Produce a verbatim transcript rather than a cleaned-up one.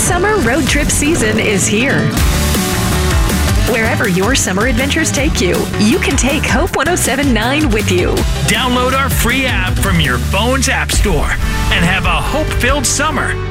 summer road trip season is here. Wherever your summer adventures take you, you can take Hope one oh seven point nine with you. Download our free app from your phone's app store and have a hope-filled summer.